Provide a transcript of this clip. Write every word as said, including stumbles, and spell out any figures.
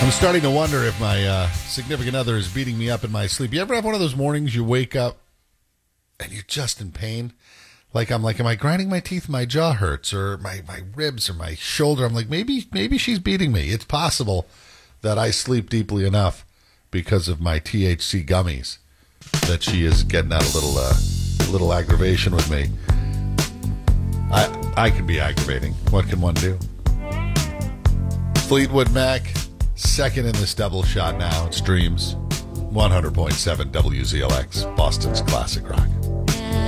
I'm starting to wonder if my uh, significant other is beating me up in my sleep. You ever have one of those mornings you wake up and you're just in pain? Like, I'm like, am I grinding my teeth? My jaw hurts, or my, my ribs, or my shoulder. I'm like, maybe maybe she's beating me. It's possible that I sleep deeply enough because of my T H C gummies that she is getting out a little uh, little aggravation with me. I I can be aggravating. What can one do? Fleetwood Mac, second in this double shot now. It streams one hundred point seven W Z L X, Boston's classic rock.